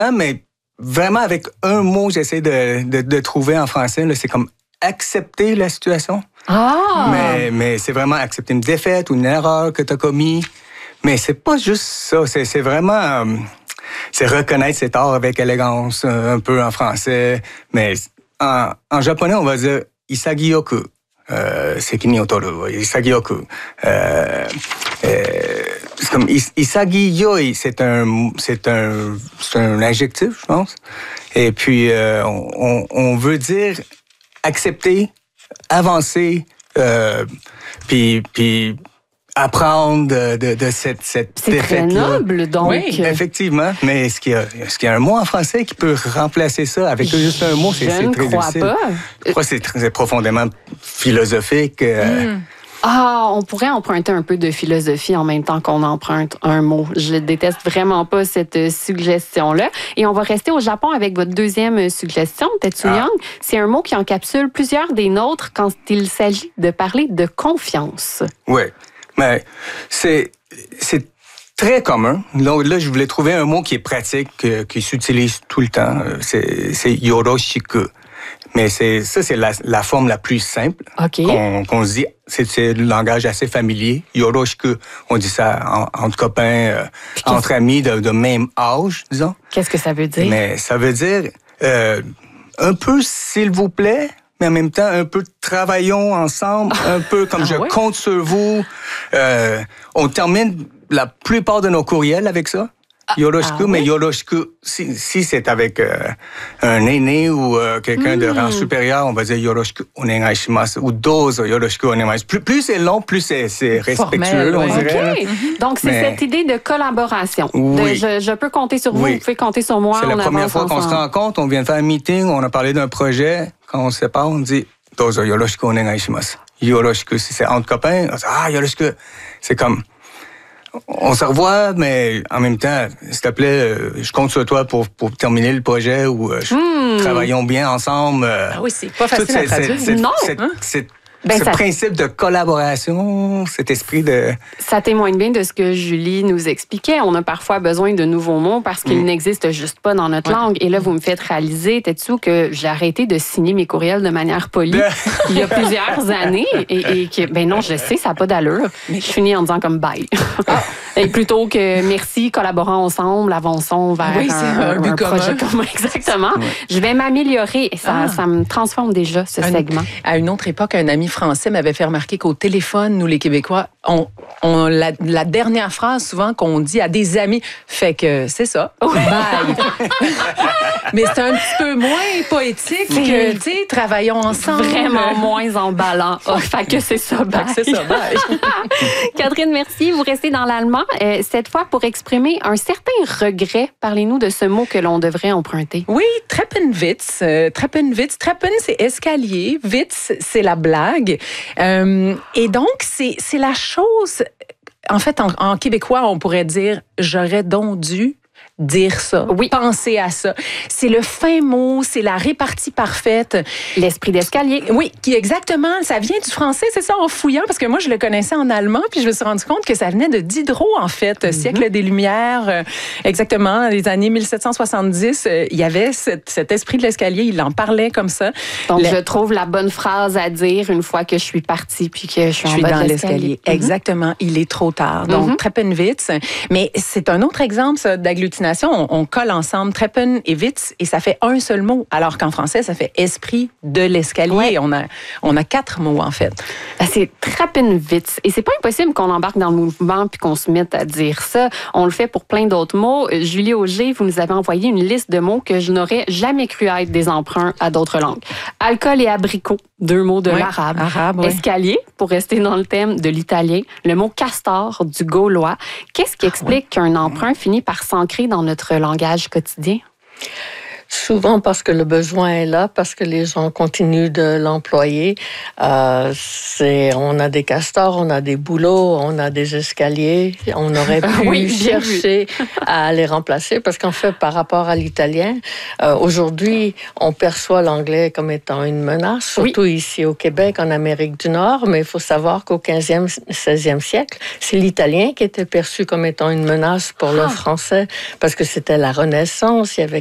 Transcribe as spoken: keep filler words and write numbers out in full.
mais vraiment avec un mot, j'essaie de, de, de trouver en français, là, c'est comme accepter la situation. Ah! Mais, mais c'est vraiment accepter une défaite ou une erreur que tu as commis. Mais c'est pas juste ça, c'est, c'est vraiment... Euh, c'est reconnaître cet art avec élégance, un peu en français. Mais en, en japonais, on va dire « isagiyoku ». Euh, sekini o toru, isagiyoku. Euh, euh, c'est comme isagiyoi, c'est un, c'est un, c'est un adjectif, je pense. Et puis, euh, on, on veut dire accepter, avancer, euh, puis, puis apprendre de, de, de cette, cette c'est défaite-là. C'est très noble, donc. Oui, effectivement. Mais est-ce qu'il y a, est-ce qu'il y a un mot en français qui peut remplacer ça? Avec juste un mot, c'est, je c'est ne très crois difficile. pas. Je crois que c'est, très, c'est profondément philosophique. Euh, mm. Ah, on pourrait emprunter un peu de philosophie en même temps qu'on emprunte un mot. Je déteste vraiment pas cette suggestion-là. Et on va rester au Japon avec votre deuxième suggestion, Tetsuyang. Ah. C'est un mot qui encapsule plusieurs des nôtres quand il s'agit de parler de confiance. Oui. Mais c'est, c'est très commun. Donc là, je voulais trouver un mot qui est pratique, euh, qui s'utilise tout le temps. C'est, c'est yoroshiku. Mais c'est, ça, c'est la, la forme la plus simple okay. qu'on, qu'on se dit. C'est, c'est le langage assez familier. Yoroshiku, on dit ça en, entre copains, euh, entre amis de, de même âge, disons. Qu'est-ce que ça veut dire? Mais ça veut dire euh, un peu s'il vous plaît, mais en même temps, un peu travaillons ensemble, un peu comme ah, je ouais? compte sur vous. Euh, on termine la plupart de nos courriels avec ça. Yoroshiku, ah, ah, mais oui? Yoroshiku, si, si c'est avec euh, un aîné ou euh, quelqu'un mm. de rang supérieur, on va dire Yoroshiku onegai shimasu ou dozo Yoroshiku onegai shimasu. Plus, plus c'est long, plus c'est, c'est respectueux, formel, on ouais. dirait. Okay. Donc, c'est mais... cette idée de collaboration. Oui. De, je, je peux compter sur vous, oui. vous pouvez compter sur moi. C'est la première fois ensemble. qu'on se rencontre, on vient de faire un meeting, on a parlé d'un projet. Quand on se sépare, on dit dozo Yoroshiku onegai shimasu. Yoroshiku, si c'est entre copains, on dit, ah, Yoroshiku, c'est comme... On se revoit, mais en même temps, s'il te plaît, je compte sur toi pour, pour terminer le projet ou euh, mmh. travaillons bien ensemble. Ah oui, c'est pas facile à traduire. C'est, non! C'est, hein? c'est, Ben, ce ça... principe de collaboration, cet esprit de... Ça témoigne bien de ce que Julie nous expliquait. On a parfois besoin de nouveaux mots parce qu'ils mmh. n'existent juste pas dans notre ouais. langue. Et là, vous me faites réaliser, Tetsu, que j'ai arrêté de signer mes courriels de manière polie il y a plusieurs années. Et, et que, ben non, je sais, ça n'a pas d'allure. Mais je finis en disant comme bye. Et plutôt que merci, collaborons ensemble, avançons vers oui, un, un, un projet commun. Exactement. Ouais. Je vais m'améliorer. Et ça, ah. ça me transforme déjà, ce un, segment. À une autre époque, un ami français m'avait fait remarquer qu'au téléphone, nous, les Québécois, on, on la, la dernière phrase souvent qu'on dit à des amis, fait que c'est ça. Oui. Bye. Mais c'est un petit peu moins poétique c'est... que, tu sais, travaillons ensemble. Vraiment moins emballant. Oh, fait que c'est ça, bye. Fait que c'est ça, bye. Catherine, merci. Vous restez dans l'allemand, euh, cette fois pour exprimer un certain regret. Parlez-nous de ce mot que l'on devrait emprunter. Oui, Treppenwitz. Euh, Treppenwitz. Treppen, c'est escalier. Witz, c'est la blague. Euh, et donc, c'est, c'est la chose... En fait, en, en québécois, on pourrait dire « j'aurais donc dû ». Dire ça, oui. Penser à ça. C'est le fin mot, c'est la répartie parfaite. L'esprit d'escalier. Oui, qui exactement, ça vient du français, c'est ça, en fouillant, parce que moi, je le connaissais en allemand, puis je me suis rendu compte que ça venait de Diderot, en fait, mm-hmm. siècle des Lumières, euh, exactement, les années mille sept cent soixante-dix, euh, il y avait cet, cet esprit de l'escalier, il en parlait comme ça. Donc, le... je trouve la bonne phrase à dire une fois que je suis partie, puis que je suis, je en suis bas dans de l'escalier. l'escalier. Mm-hmm. Exactement, il est trop tard. Donc, mm-hmm. Treppenwitz. Mais c'est un autre exemple, ça, d'agglutination. On, on colle ensemble Treppen et Witz et ça fait un seul mot, alors qu'en français, ça fait esprit de l'escalier. Ouais. On a, on a quatre mots, en fait. C'est Treppenwitz. Et c'est pas impossible qu'on embarque dans le mouvement puis qu'on se mette à dire ça. On le fait pour plein d'autres mots. Julie Auger, vous nous avez envoyé une liste de mots que je n'aurais jamais cru être des emprunts à d'autres langues. Alcool et abricot, deux mots de ouais. l'arabe. Arabe, ouais. Escalier, pour rester dans le thème de l'italien. Le mot castor, du gaulois. Qu'est-ce qui explique ah, ouais. qu'un emprunt finit par s'ancrer dans notre langage quotidien? Souvent parce que le besoin est là, parce que les gens continuent de l'employer. Euh, c'est, on a des castors, on a des boulots, on a des escaliers. On aurait pu oui, chercher à les remplacer parce qu'en fait, par rapport à l'italien, euh, aujourd'hui, on perçoit l'anglais comme étant une menace, surtout oui. ici au Québec, en Amérique du Nord. Mais il faut savoir qu'au quinzième, seizième siècle, c'est l'italien qui était perçu comme étant une menace pour ah. le français parce que c'était la Renaissance. Il y avait